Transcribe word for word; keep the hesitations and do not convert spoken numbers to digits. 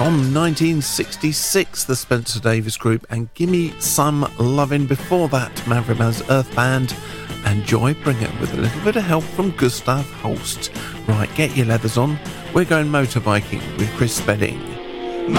From nineteen sixty-six, the Spencer Davis Group, and Gimme Some Lovin'. Before that, Mavrimaz Earth Band and Joy Bringer with a little bit of help from Gustav Holst. Right, get your leathers on. We're going motorbiking with Chris Spedding.